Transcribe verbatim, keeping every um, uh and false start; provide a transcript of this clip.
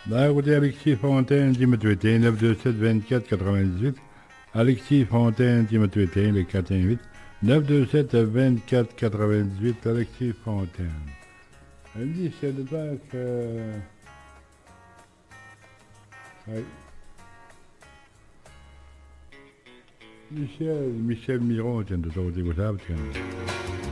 Bah, écoutez, Alexis Fontaine, dis-moi tu étais, neuf deux sept vingt-quatre quatre-vingt-dix-huit. Alexis Fontaine, dis-moi tu étais, le quatre un huit. neuf deux sept vingt-quatre quatre-vingt-dix-huit, Alexis Fontaine. Elle me dit, c'est le temps que... Ouais. Michel, Michel Miron, tiens, de sauter, vous savez, tiens.